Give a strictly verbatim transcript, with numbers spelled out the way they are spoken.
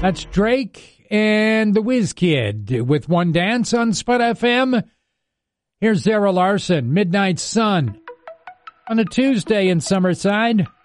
That's Drake and the Whiz Kid with One Dance on Spud F M. Here's Zara Larson, Midnight Sun, on a Tuesday in Summerside.